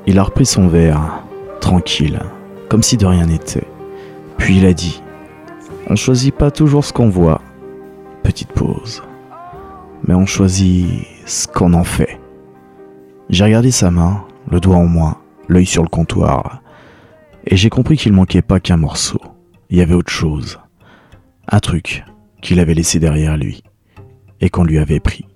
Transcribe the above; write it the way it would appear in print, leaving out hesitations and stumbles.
Il a repris son verre, tranquille, comme si de rien n'était. Puis il a dit « On choisit pas toujours ce qu'on voit. » Petite pause. « Mais on choisit ce qu'on en fait. » J'ai regardé sa main, le doigt en moins, l'œil sur le comptoir, et j'ai compris qu'il manquait pas qu'un morceau. Il y avait autre chose. Un truc qu'il avait laissé derrière lui et qu'on lui avait pris.